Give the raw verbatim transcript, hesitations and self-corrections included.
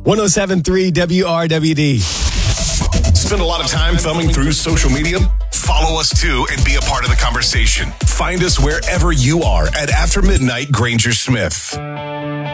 one oh seven point three W R W D. Spend a lot of time thumbing through social media? Follow us too and be a part of the conversation. Find us wherever you are at After Midnight Granger Smith.